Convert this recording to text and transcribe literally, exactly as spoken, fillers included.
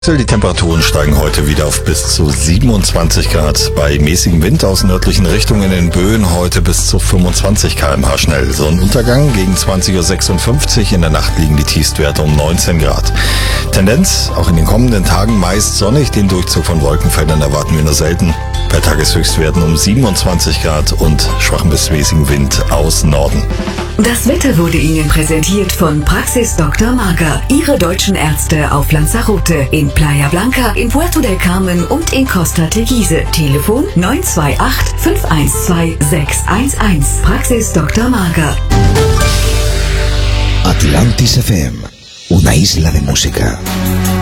Die Temperaturen steigen heute wieder auf bis zu siebenundzwanzig Grad. Bei mäßigem Wind aus nördlichen Richtungen in Böen heute bis zu fünfundzwanzig Kilometer pro Stunde schnell. Sonnenuntergang gegen zwanzig Uhr sechsundfünfzig. In der Nacht liegen die Tiefstwerte um neunzehn Grad. Tendenz auch in den kommenden Tagen meist sonnig. Den Durchzug von Wolkenfeldern erwarten wir nur selten. Bei Tageshöchstwerten um siebenundzwanzig Grad und schwachen bis mäßigen Wind aus Norden. Das Wetter wurde Ihnen präsentiert von Praxis Doktor Marga. Ihre deutschen Ärzte auf Lanzarote, in Playa Blanca, in Puerto del Carmen und in Costa Teguise. Telefon neun zwei acht, fünf eins zwei, sechs eins eins. Praxis Doktor Marga. Atlantis F M, una isla de música.